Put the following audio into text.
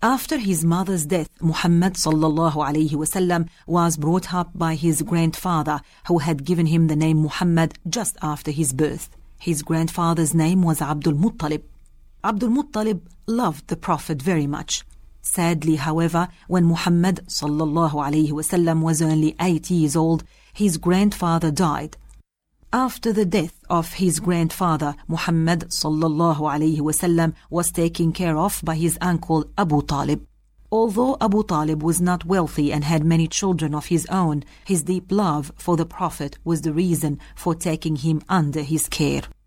After his mother's death, Muhammad sallallahu alayhi wasallam was brought up by his grandfather, who had given him the name Muhammad just after his birth. His grandfather's name was Abdul Muttalib. Abdul Muttalib loved the Prophet very much. Sadly, however, when Muhammad sallallahu alayhi wasallam was only 8 years old, his grandfather died. After the death of his grandfather, Muhammad sallallahu alayhi wasallam was taken care of by his uncle Abu Talib. Although Abu Talib was not wealthy and had many children of his own, his deep love for the Prophet was the reason for taking him under his care.